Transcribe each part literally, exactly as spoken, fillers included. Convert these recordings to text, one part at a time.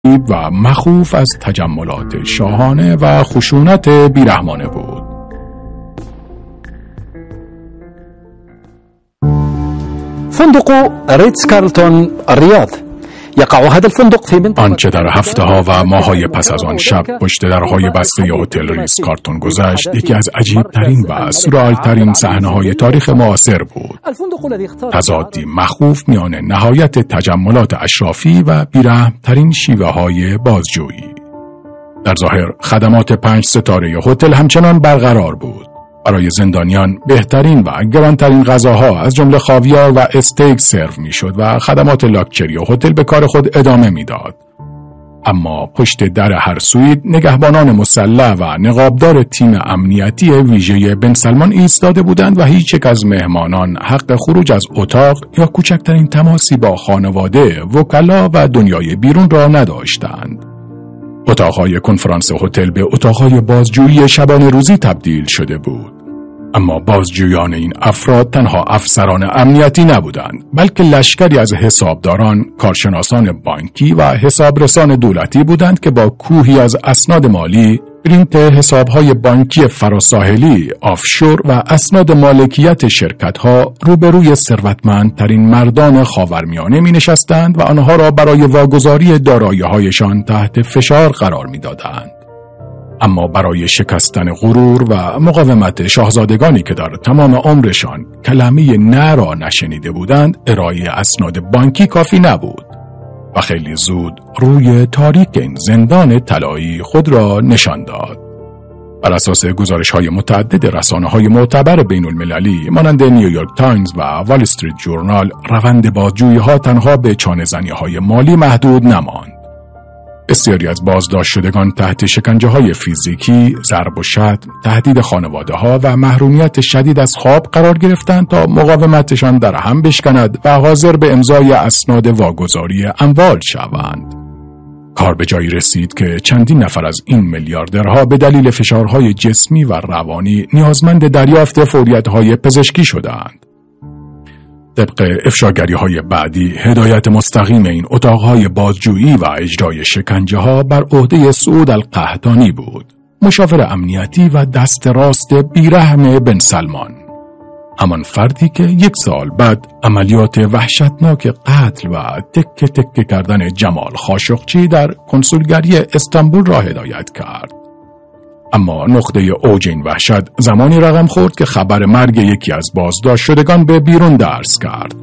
و مخوف از تجملات شاهانه و خشونت بیرحمانه بود. فندق ريتز كارلتون الرياض يقع هذا الفندق في منطقة آنچه در هفته ها و ماهای پس از آن شب پشت درهای بسته هتل ریتز کارلتون گذشت یکی از عجیب ترین و سورئال ترین صحنه های تاریخ معاصر بود. تضادی مخوف میان نهایت تجملات اشرافی و بیرحم ترین شیوه های بازجویی. در ظاهر خدمات پنج ستاره هتل همچنان برقرار بود. برای زندانیان بهترین و گرانترین غذاها از جمله خاویار و استیک سرو میشد و خدمات لاکچری و هتل به کار خود ادامه میداد. اما پشت در هر سویت نگهبانان مسلح و نقابدار تیم امنیتی ویژه بن سلمان ایستاده بودند و هیچ یک از مهمانان حق خروج از اتاق یا کوچکترین تماسی با خانواده، وکلا و دنیای بیرون را نداشتند. اتاقهای کنفرانس هتل به اتاقهای بازجویی شبانه روزی تبدیل شده بود. اما بازجویان این افراد تنها افسران امنیتی نبودند، بلکه لشکری از حسابداران، کارشناسان بانکی و حسابرسان دولتی بودند که با کوهی از اسناد مالی، پرینت حسابهای بانکی فراساحلی، آفشور و اسناد مالکیت شرکت‌ها روبروی ثروتمندترین مردان خاورمیانه می‌نشستند و آنها را برای واگذاری دارایی‌هایشان تحت فشار قرار می‌دادند. اما برای شکستن غرور و مقاومت شاهزادگانی که در تمام عمرشان کلمه نه را نشنیده بودند، ارائه اسناد بانکی کافی نبود و خیلی زود روی تاریک این زندان طلایی خود را نشان داد. بر اساس گزارش‌های متعدد رسانه‌های معتبر بین‌المللی مانند نیویورک تایمز و وال استریت جورنال، روند بازجویی‌ها تنها به چانه‌زنی‌های مالی محدود نماند. بسیاری از بازداشت شدگان تحت شکنجه‌های فیزیکی، ضرب و شتم، تهدید خانواده‌ها و محرومیت شدید از خواب قرار گرفتند تا مقاومتشان در هم بشکند و حاضر به امضای اسناد واگذاری اموال شوند. کار به جایی رسید که چندین نفر از این میلیاردرها به دلیل فشارهای جسمی و روانی نیازمند دریافت فوریت‌های پزشکی شدند. طبق افشاگری‌های بعدی، هدایت مستقیم این اتاقهای بازجویی و اجرای شکنجه‌ها بر عهده سعود القحطانی بود، مشاور امنیتی و دست راست بیرحم بن سلمان. همان فردی که یک سال بعد عملیات وحشتناک قتل و تکه تکه کردن جمال خاشقچی در کنسولگری استانبول را هدایت کرد. اما نقطه اوج این وحشت زمانی رقم خورد که خبر مرگ یکی از بازداشت شدگان به بیرون درز کرد.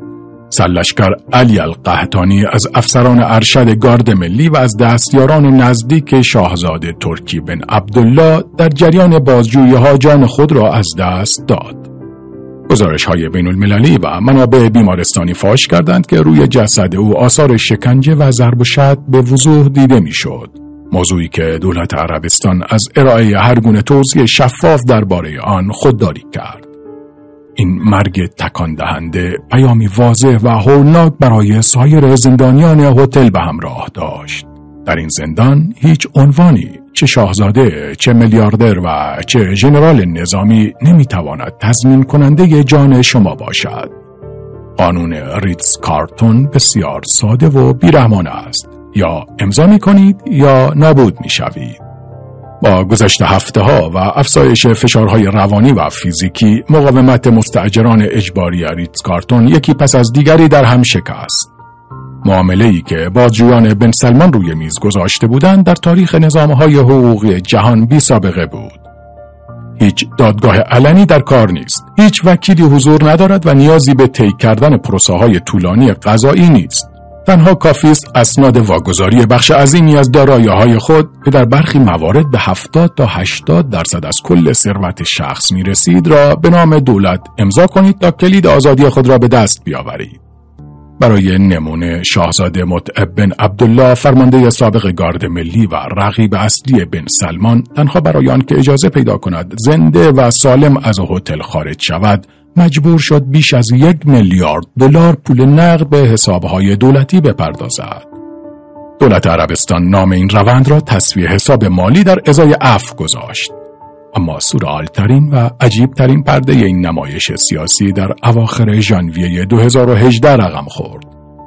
سرلشکر علی القحطانی از افسران ارشد گارد ملی و از دستیاران نزدیک شاهزاده ترکی بن عبدالله در جریان بازجویی‌ها جان خود را از دست داد. گزارش‌های بین‌المللی و منابع بیمارستانی فاش کردند که روی جسد او آثار شکنجه و ضرب و شتم به وضوح دیده می‌شد. موضوعی که دولت عربستان از ارائه هر گونه توضیح شفاف درباره آن خودداری کرد. این مرگ تکان دهنده پیامی واضح و هولناک برای سایر زندانیان هتل به همراه داشت. در این زندان هیچ عنوانی، چه شاهزاده، چه میلیاردر و چه ژنرال نظامی نمیتواند تضمین کننده جان شما باشد. قانون ریتز کارلتون بسیار ساده و بیرحمانه است. یا امضا می کنید یا نابود می شوید. با گذشت هفته ها و افزایش فشارهای روانی و فیزیکی، مقاومت مستاجران اجباری ریتز کارلتون یکی پس از دیگری در هم شکست. معامله‌ای که بازجویان بن سلمان روی میز گذاشته بودند در تاریخ نظام‌های حقوقی جهان بی سابقه بود. هیچ دادگاه علنی در کار نیست. هیچ وکیلی حضور ندارد و نیازی به طی کردن پروسه‌های طولانی قضایی نیست. تنها کافی است اسناد واگذاری بخش عظیمی از دارایی‌های خود که در برخی موارد به هفتاد تا هشتاد درصد از کل ثروت شخص می‌رسید را به نام دولت امضا کنید تا کلید آزادی خود را به دست بیاورید. برای نمونه، شاهزاده متعب بن عبدالله، فرمانده سابق گارد ملی و رقیب اصلی بن سلمان، تنها برای آن که اجازه پیدا کند زنده و سالم از هتل خارج شود، مجبور شد بیش از یک میلیارد دلار پول نقد به حسابهای دولتی بپردازد. دولت عربستان نام این روند را تسویه حساب مالی در ازای عفو گذاشت. اما سورئال‌ترین و عجیبترین پرده این نمایش سیاسی در اواخر ژانویه دو هزار و هجده رقم خورد.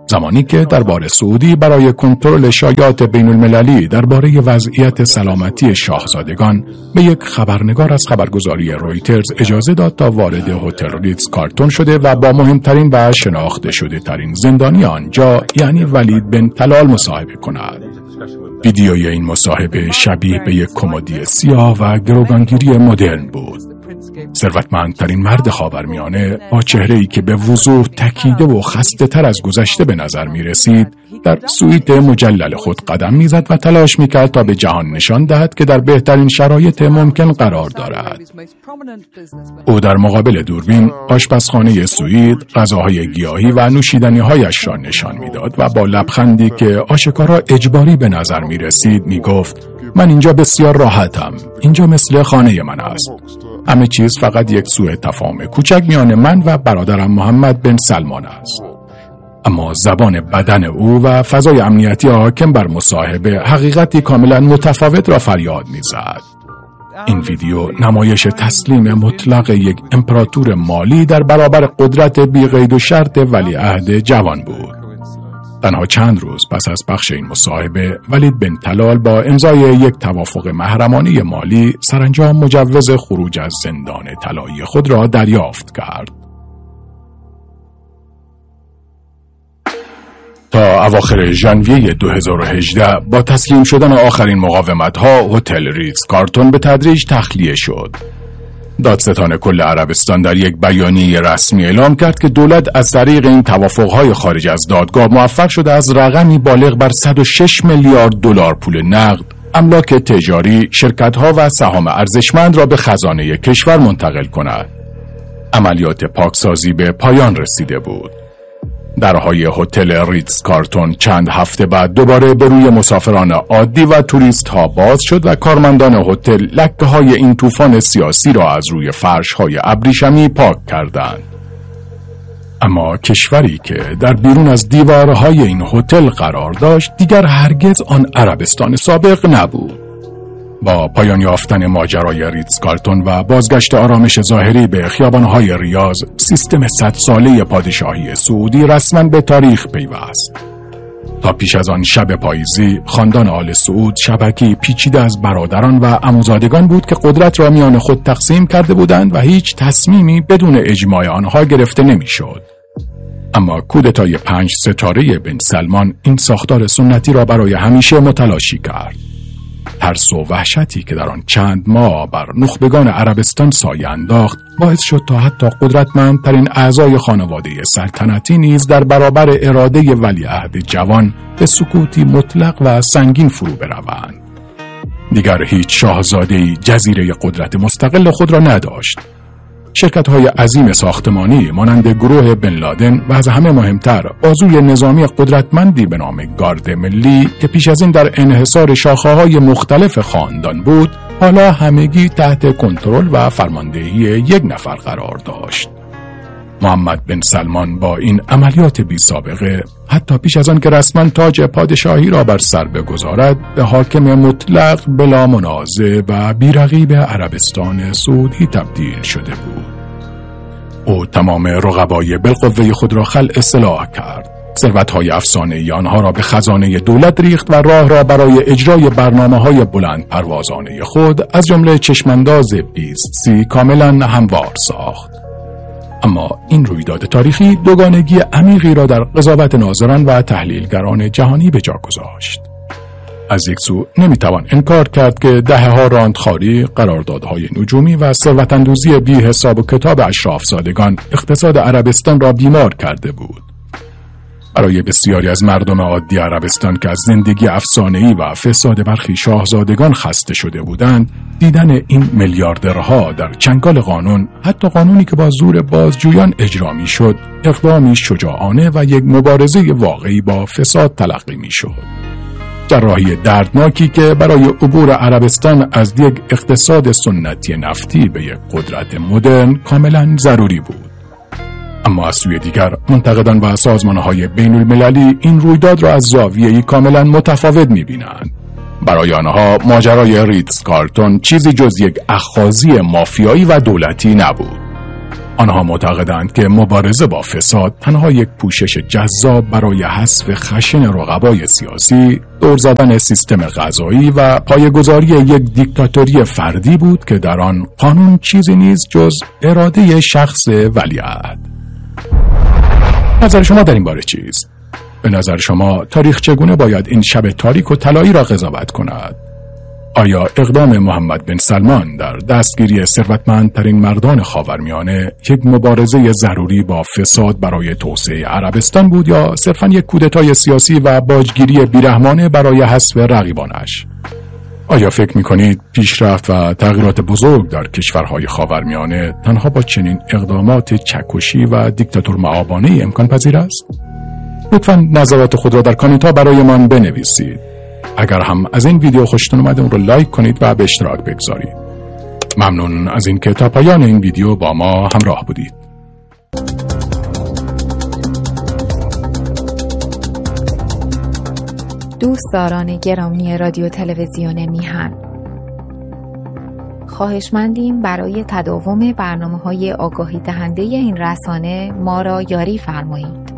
زمانی که دربار سعودی برای کنترل شایعات بین المللی درباره وضعیت سلامتی شاهزادگان به یک خبرنگار از خبرگزاری رویترز اجازه داد تا وارد هتل ریتز کارتون شده و با مهمترین و شناخته شده ترین زندانی آنجا یعنی ولید بن طلال مصاحبه کند. ویدیوی این مصاحبه شبیه به یک کمدی سیاه و گروگانگیری مدرن بود. ثروتمندترین مرد خاورمیانه با چهره‌ای که به وضوح تکیده و خسته تر از گذشته به نظر می رسید در سویت مجلل خود قدم می زد و تلاش می کرد تا به جهان نشان دهد که در بهترین شرایط ممکن قرار دارد. او در مقابل دوربین آشپزخانه سوئید، غذاهای گیاهی و نوشیدنی‌هایش را نشان می‌داد و با لبخندی که آشکارا اجباری به نظر می رسید می گفت: من اینجا بسیار راحتم. اینجا مثل خانه من است. همه چیز فقط یک سوء تفاهم کوچک میان من و برادرم محمد بن سلمان است. اما زبان بدن او و فضای امنیتی حاکم بر مصاحبه حقیقتی کاملا متفاوت را فریاد می‌زد. این ویدیو نمایش تسلیم مطلق یک امپراتور مالی در برابر قدرت بی قید و شرط ولیعهد جوان بود. تنها چند روز پس از پخش این مصاحبه، ولید بن طلال با امضای یک توافق محرمانه مالی سرانجام مجوز خروج از زندان طلایی خود را دریافت کرد. تا اواخر ژانویه دو هزار و هجده با تسلیم شدن آخرین مقاومت‌ها، هتل ریتز کارتون به تدریج تخلیه شد. دادستان کل عربستان در یک بیانیه رسمی اعلام کرد که دولت از طریق این توافق‌های خارج از دادگاه موفق شده از رقمی بالغ بر صد و شش میلیارد دلار پول نقد، املاک تجاری، شرکت‌ها و سهام ارزشمند را به خزانه کشور منتقل کند. عملیات پاکسازی به پایان رسیده بود. درهای هتل ریتز کارتون چند هفته بعد دوباره به روی مسافران عادی و توریست ها باز شد و کارمندان هتل لکه های این طوفان سیاسی را از روی فرش های ابریشمی پاک کردند. اما کشوری که در بیرون از دیوارهای این هتل قرار داشت دیگر هرگز آن عربستان سابق نبود. با پایان یافتن ماجرای ریتز کارتون و بازگشت آرامش ظاهری به خیابان‌های ریاض، سیستم صد ساله پادشاهی سعودی رسما به تاریخ پیوست. تا پیش از آن شب پاییزی، خاندان آل سعود شبکی پیچیده از برادران و عموزادگان بود که قدرت را میان خود تقسیم کرده بودند و هیچ تصمیمی بدون اجماع آنها گرفته نمی‌شد. اما کودتای پنج ستاره بن سلمان این ساختار سنتی را برای همیشه متلاشی کرد. ترس و وحشتی که در آن چند ماه بر نخبگان عربستان سایه انداخت باعث شد تا حتی قدرتمندترین اعضای خانواده سلطنتی نیز در برابر اراده ولیعهد جوان به سکوتی مطلق و سنگین فرو بروند. دیگر هیچ شاهزاده‌ای جزیره قدرت مستقل خود را نداشت. شرکت‌های عظیم ساختمانی مانند گروه بن لادن و از همه مهمتر بازوی نظامی قدرتمندی به نام گارد ملی که پیش از این در انحصار شاخه‌های مختلف خاندان بود، حالا همگی تحت کنترل و فرماندهی یک نفر قرار داشت. محمد بن سلمان با این عملیات بی سابقه حتی پیش از آن که رسما تاج پادشاهی را بر سر بگذارد به حاکم مطلق بلا منازع و بی‌رقیب عربستان سعودی تبدیل شده بود. او تمام رقبای بالقوه خود را خلع سلاح کرد. ثروت‌های افسانه‌ای آنها را به خزانه دولت ریخت و راه را برای اجرای برنامه‌های بلند پروازانه خود از جمله چشمانداز بیست سی کاملا هموار ساخت. اما این رویداد تاریخی دوگانگی عمیقی را در قضاوت ناظران و تحلیلگران جهانی به جا گذاشت. از یک سو نمیتوان انکار کرد که دهه‌ها راندخواری، قراردادهای نجومی و ثروت‌اندوزی بی حساب و کتاب اشرافزادگان اقتصاد عربستان را بیمار کرده بود. برای بسیاری از مردم عادی عربستان که از زندگی افسانه‌ای و فساد برخی شاهزادگان خسته شده بودند، دیدن این میلیاردرها در چنگال قانون، حتی قانونی که با زور بازجویان اجرا می‌شد، اقدامی شجاعانه و یک مبارزه واقعی با فساد تلقی می‌شد. جراحی دردناکی که برای عبور عربستان از یک اقتصاد سنتی نفتی به یک قدرت مدرن کاملا ضروری بود. اما از سوی دیگر منتقدان و سازمان‌های بین المللی این رویداد را از زاویه‌ای کاملا متفاوت می‌بینند. برای آنها ماجرای ریتز کارتون چیزی جز یک اخاذی مافیایی و دولتی نبود. آنها معتقدند که مبارزه با فساد تنها یک پوشش جذاب برای حذف خشن رقبای سیاسی، دور زدن سیستم قضایی و پایه‌گذاری یک دیکتاتوری فردی بود که در آن قانون چیزی نیست جز اراده شخص ولیعهد. نظر شما در این باره چیست؟ به نظر شما تاریخ چگونه باید این شب تاریک و طلایی را قضاوت کند؟ آیا اقدام محمد بن سلمان در دستگیری ثروتمندترین مردان خاورمیانه یک مبارزه ضروری با فساد برای توسعه عربستان بود یا صرفاً یک کودتای سیاسی و باجگیری بیرحمانه برای حذف رقیبانش؟ آیا فکر می‌کنید پیشرفت و تغییرات بزرگ در کشورهای خاورمیانه تنها با چنین اقدامات چکشی و دیکتاتور معابانه‌ای امکان پذیر است؟ لطفاً نظرات خود را در کامنت‌ها برایمان بنویسید. اگر هم از این ویدیو خوشتون اومده اون رو لایک کنید و به اشتراک بگذارید. ممنون از اینکه تا پایان این ویدیو با ما همراه بودید. دوستداران گرامی رادیو تلویزیون میهن، خواهشمندیم برای تداوم برنامه‌های آگاهی دهنده این رسانه ما را یاری فرمایید.